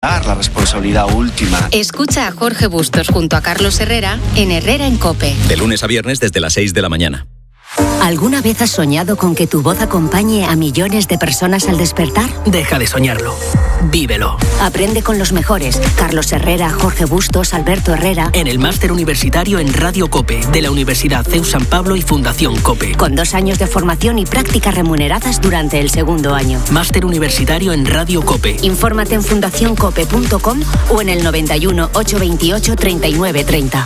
La responsabilidad última. Escucha a Jorge Bustos junto a Carlos Herrera en Herrera en COPE. De lunes a viernes desde las 6 de la mañana. ¿Alguna vez has soñado con que tu voz acompañe a millones de personas al despertar? Deja de soñarlo. Vívelo. Aprende con los mejores. Carlos Herrera, Jorge Bustos, Alberto Herrera. En el Máster Universitario en Radio COPE de la Universidad CEU San Pablo y Fundación COPE. Con 2 años de formación y prácticas remuneradas durante el segundo año. Máster Universitario en Radio COPE. Infórmate en fundacioncope.com o en el 91 828 39 30.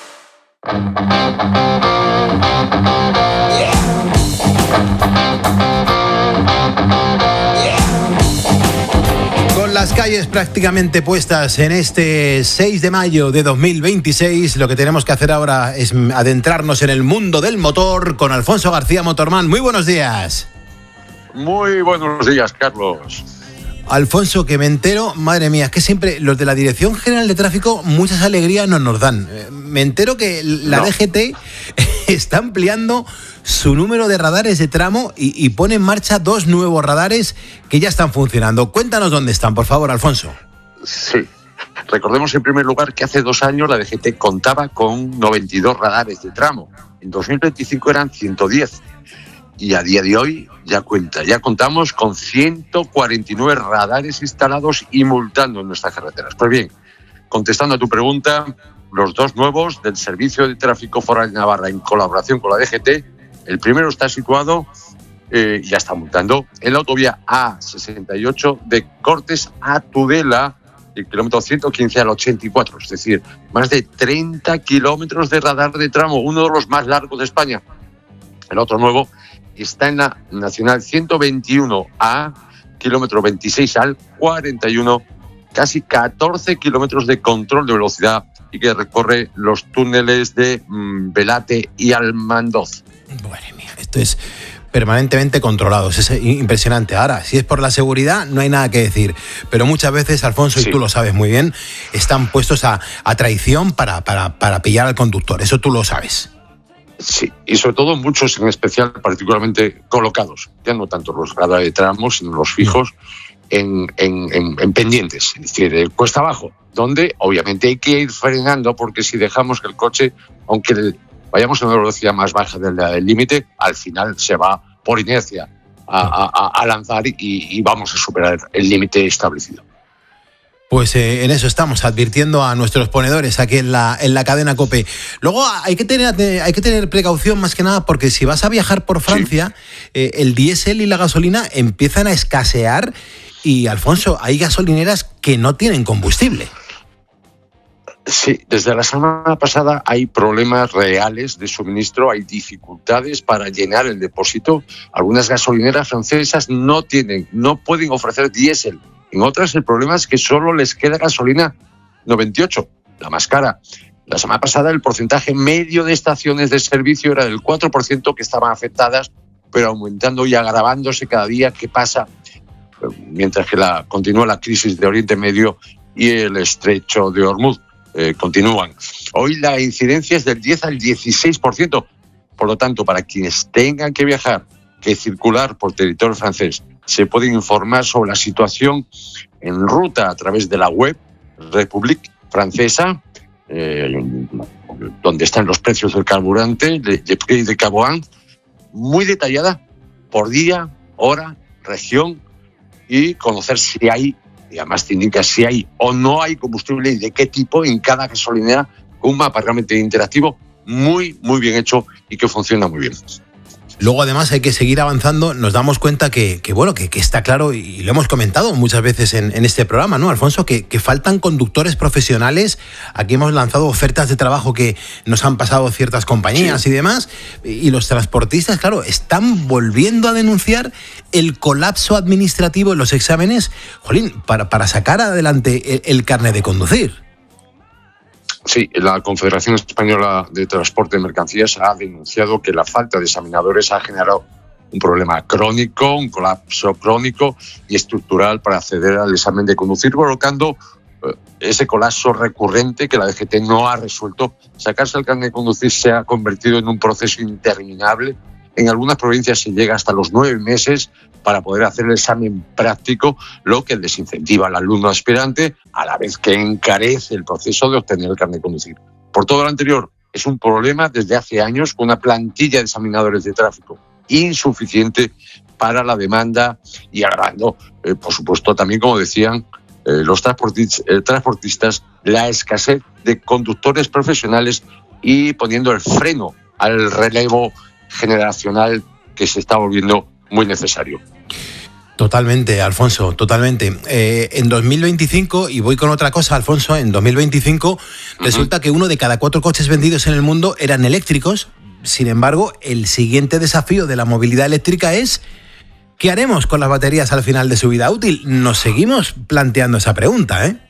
Con las calles prácticamente puestas en este 6 de mayo de 2026, lo que tenemos que hacer ahora es adentrarnos en el mundo del motor con Alfonso García Motorman. Muy buenos días. Muy buenos días, Carlos. Alfonso, que me entero, madre mía, es que siempre los de la Dirección General de Tráfico muchas alegrías nos dan. Me entero que la DGT está ampliando su número de radares de tramo y pone en marcha 2 nuevos radares que ya están funcionando. Cuéntanos dónde están, por favor, Alfonso. Sí, recordemos en primer lugar que hace 2 años la DGT contaba con 92 radares de tramo. En 2025 eran 110. Y a día de hoy ya contamos con 149 radares instalados y multando en nuestras carreteras. Pues bien, contestando a tu pregunta, los 2 nuevos del Servicio de Tráfico Foral de Navarra en colaboración con la DGT, el primero está situado, ya está multando, en la autovía A68 de Cortes a Tudela, del kilómetro 115 al 84, es decir, más de 30 kilómetros de radar de tramo, uno de los más largos de España. El otro nuevo está en la Nacional 121A, kilómetro 26 al 41, casi 14 kilómetros de control de velocidad y que recorre los túneles de Velate y Almandoz. Madre mía, esto es permanentemente controlado, es impresionante. Ahora, si es por la seguridad, no hay nada que decir, pero muchas veces, Alfonso, sí, y tú lo sabes muy bien, están puestos a traición para pillar al conductor, eso tú lo sabes. Sí, y sobre todo muchos en especial particularmente colocados, ya no tanto los radares de tramos, sino los fijos en pendientes, es decir, cuesta abajo, donde obviamente hay que ir frenando porque si dejamos que el coche, aunque vayamos a una velocidad más baja del límite, al final se va por inercia a lanzar y vamos a superar el límite establecido. Pues en eso estamos, advirtiendo a nuestros ponedores aquí en la cadena COPE. Luego hay que tener precaución más que nada, porque si vas a viajar por Francia, sí, el diésel y la gasolina empiezan a escasear y, Alfonso, hay gasolineras que no tienen combustible. Sí, desde la semana pasada hay problemas reales de suministro, hay dificultades para llenar el depósito. Algunas gasolineras francesas no pueden ofrecer diésel. En otras el problema es que solo les queda gasolina 98, la más cara. La semana pasada el porcentaje medio de estaciones de servicio era del 4% que estaban afectadas, pero aumentando y agravándose cada día que pasa, mientras que continúa la crisis de Oriente Medio y el estrecho de Hormuz continúan. Hoy la incidencia es del 10 al 16%, por lo tanto, para quienes tengan que viajar, que circular por territorio francés, se pueden informar sobre la situación en ruta a través de la web République Francesa, donde están los precios del carburante, le prix de carburant, muy detallada por día, hora, región, y conocer si hay, y además te indica si hay o no hay combustible y de qué tipo en cada gasolinera, con un mapa realmente interactivo muy, muy bien hecho y que funciona muy bien. Luego, además, hay que seguir avanzando. Nos damos cuenta que está claro, y lo hemos comentado muchas veces en este programa, ¿no, Alfonso? Que faltan conductores profesionales. Aquí hemos lanzado ofertas de trabajo que nos han pasado ciertas compañías, sí, y demás. Y los transportistas, claro, están volviendo a denunciar el colapso administrativo en los exámenes, jolín, para sacar adelante el carnet de conducir. Sí, la Confederación Española de Transporte de Mercancías ha denunciado que la falta de examinadores ha generado un problema crónico, un colapso crónico y estructural para acceder al examen de conducir, provocando ese colapso recurrente que la DGT no ha resuelto. Sacarse el carnet de conducir se ha convertido en un proceso interminable En algunas provincias se llega hasta los 9 meses para poder hacer el examen práctico, lo que desincentiva al alumno aspirante, a la vez que encarece el proceso de obtener el carnet de conducir. Por todo lo anterior, es un problema desde hace años con una plantilla de examinadores de tráfico insuficiente para la demanda y agravando, por supuesto, también, como decían los transportistas, la escasez de conductores profesionales y poniendo el freno al relevo generacional que se está volviendo muy necesario. Totalmente, Alfonso, totalmente. En 2025, y voy con otra cosa, Alfonso, en 2025 resulta que 1 de cada 4 coches vendidos en el mundo eran eléctricos. Sin embargo, el siguiente desafío de la movilidad eléctrica es ¿qué haremos con las baterías al final de su vida útil? Nos seguimos planteando esa pregunta, ¿eh?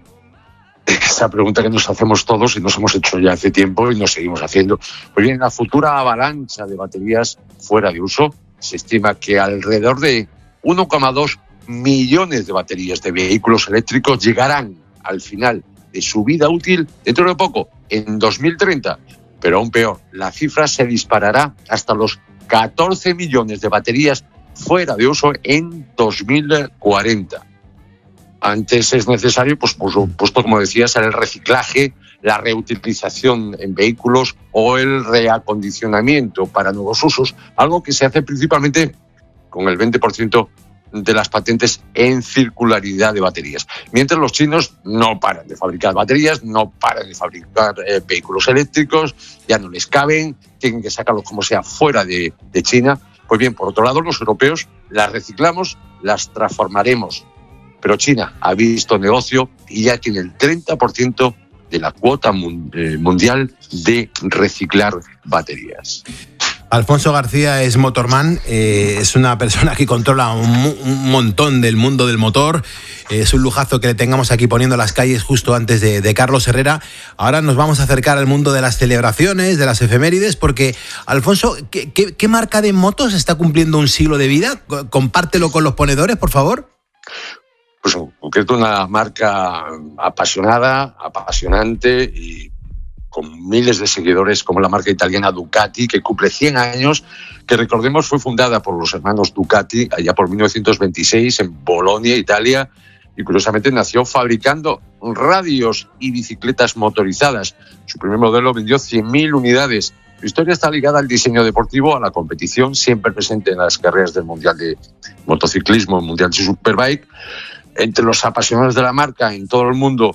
Esa pregunta que nos hacemos todos y nos hemos hecho ya hace tiempo y nos seguimos haciendo. Pues bien, la futura avalancha de baterías fuera de uso, se estima que alrededor de 1,2 millones de baterías de vehículos eléctricos llegarán al final de su vida útil dentro de poco, en 2030. Pero aún peor, la cifra se disparará hasta los 14 millones de baterías fuera de uso en 2040. Antes es necesario, pues por supuesto, como decías, el reciclaje, la reutilización en vehículos o el reacondicionamiento para nuevos usos, algo que se hace principalmente con el 20% de las patentes en circularidad de baterías. Mientras los chinos no paran de fabricar baterías, no paran de fabricar vehículos eléctricos, ya no les caben, tienen que sacarlos como sea fuera de China. Pues bien, por otro lado, los europeos las reciclamos, las transformaremos. Pero China ha visto negocio y ya tiene el 30% de la cuota mundial de reciclar baterías. Alfonso García es motorman, es una persona que controla un montón del mundo del motor. Es un lujazo que le tengamos aquí poniendo las calles justo antes de Carlos Herrera. Ahora nos vamos a acercar al mundo de las celebraciones, de las efemérides, porque, Alfonso, ¿qué marca de motos está cumpliendo un siglo de vida? Compártelo con los ponedores, por favor. Pues en concreto una marca apasionada, apasionante y con miles de seguidores, como la marca italiana Ducati, que cumple 100 años, que recordemos fue fundada por los hermanos Ducati allá por 1926 en Bolonia, Italia, y curiosamente nació fabricando radios y bicicletas motorizadas. Su primer modelo vendió 100.000 unidades. Su historia está ligada al diseño deportivo, a la competición, siempre presente en las carreras del Mundial de Motociclismo, el Mundial de Superbike. Entre los apasionados de la marca en todo el mundo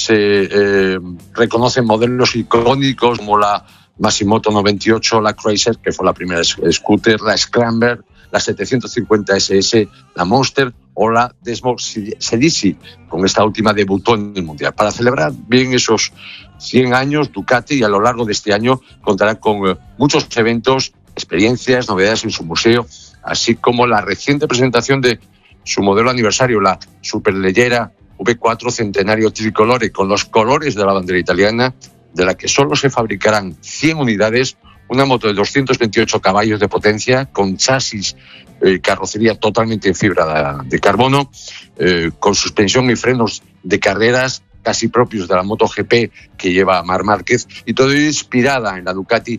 se reconocen modelos icónicos como la Masimoto 98, la Cruiser, que fue la primera scooter, la Scrambler, la 750 SS, la Monster o la Desmo Sedici. Con esta última debutó en el Mundial. Para celebrar bien esos 100 años, Ducati, y a lo largo de este año contará con muchos eventos, experiencias, novedades en su museo, así como la reciente presentación de su modelo aniversario, la Superleggera V4 Centenario Tricolore, con los colores de la bandera italiana, de la que solo se fabricarán 100 unidades, una moto de 228 caballos de potencia, con chasis, carrocería totalmente en fibra de carbono, con suspensión y frenos de carreras casi propios de la MotoGP que lleva Marc Márquez, y todo inspirada en la Ducati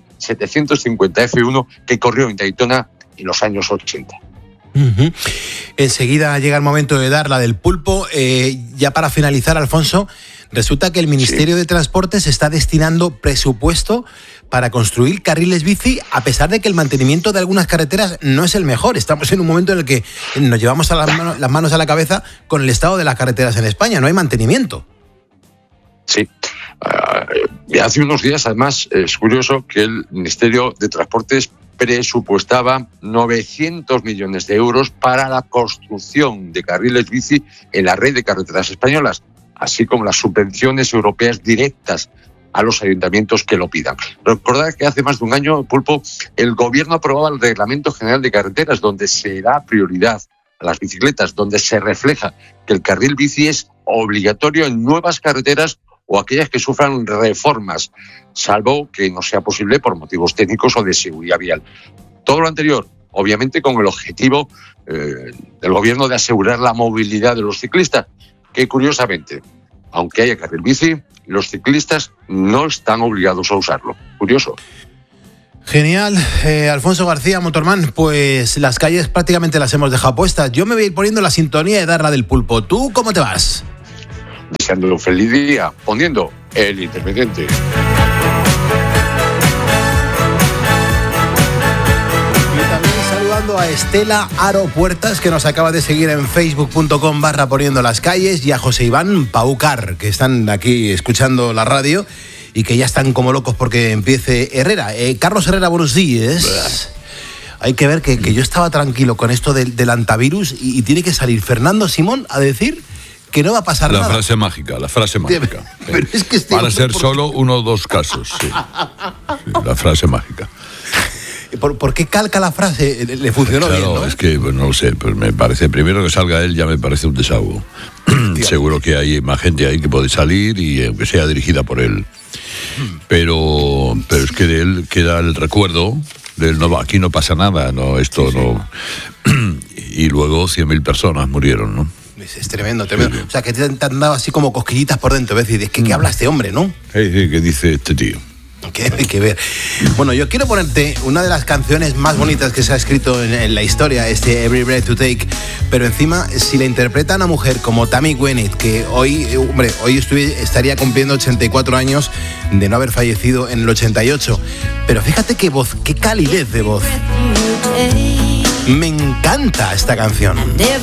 750 F1 que corrió en Daytona en los años 80. Uh-huh. Enseguida llega el momento de dar la del pulpo. Ya para finalizar, Alfonso, resulta que el Ministerio de Transportes está destinando presupuesto para construir carriles bici, a pesar de que el mantenimiento de algunas carreteras no es el mejor. Estamos en un momento en el que nos llevamos las manos a la cabeza con el estado de las carreteras en España. No hay mantenimiento. Sí. Hace unos días, además, es curioso que el Ministerio de Transportes presupuestaba 900 millones de euros para la construcción de carriles bici en la red de carreteras españolas, así como las subvenciones europeas directas a los ayuntamientos que lo pidan. Recordad que hace más de un año, Pulpo, el Gobierno aprobaba el Reglamento General de Carreteras, donde se da prioridad a las bicicletas, donde se refleja que el carril bici es obligatorio en nuevas carreteras o aquellas que sufran reformas, salvo que no sea posible por motivos técnicos o de seguridad vial. Todo lo anterior, obviamente, con el objetivo del Gobierno de asegurar la movilidad de los ciclistas, que curiosamente, aunque haya carril bici, los ciclistas no están obligados a usarlo. Curioso. Genial, Alfonso García, Motorman, pues las calles prácticamente las hemos dejado puestas. Yo me voy a ir poniendo la sintonía de Darla del Pulpo. ¿Tú cómo te vas? Deseando un feliz día, poniendo El Intermitente. A Estela Aro Puertas, que nos acaba de seguir en facebook.com/poniendo las calles, y a José Iván Paucar, que están aquí escuchando la radio y que ya están como locos porque empiece Herrera. Carlos Herrera, buenos días. Hay que ver que yo estaba tranquilo con esto del antivirus y tiene que salir Fernando Simón a decir que no va a pasar nada. La frase mágica. Pero es que para ser solo uno o dos casos, sí. La frase mágica. ¿Por qué calca la frase? Le funcionó claro, bien, ¿no? Es que, pues, no lo sé, pues me parece, primero que salga él ya me parece un desahogo. Seguro que hay más gente ahí que puede salir y aunque sea dirigida por él. Pero es que de él queda el recuerdo de él, no, aquí no pasa nada, no, esto sí, no. Y luego 100.000 personas murieron, ¿no? Es tremendo. Sí. O sea, que te han dado así como cosquillitas por dentro, ¿ves? Y dices, ¿qué habla este hombre, no? Sí, ¿qué dice este tío? Que hay que ver. Bueno, yo quiero ponerte una de las canciones más bonitas que se ha escrito en la historia, Every Breath You Take, pero encima, si la interpreta una mujer como Tammy Wynette, que hoy estaría cumpliendo 84 años de no haber fallecido en el 88, pero fíjate qué voz, qué calidez de voz. Me encanta esta canción.